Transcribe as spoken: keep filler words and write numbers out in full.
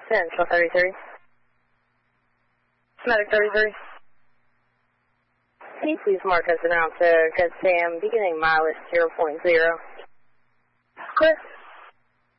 Central thirty-three. Medic thirty-three. Can you please mark us announced uh, Cut Sam beginning mileage zero point zero? Clear.